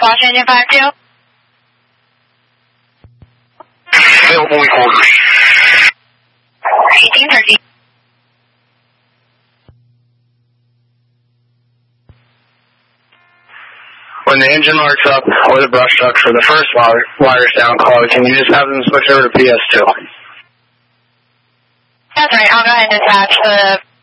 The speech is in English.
Lost engine 52. Available quarters. 1813. When the engine marks up or the brush truck for the first wires down call, can you just have them switch over to PS2? That's right. I'll go ahead and dispatch the